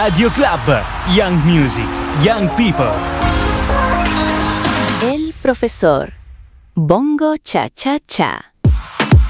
Radio Club, Young Music, Young People. El profesor Bongo Cha Cha Cha.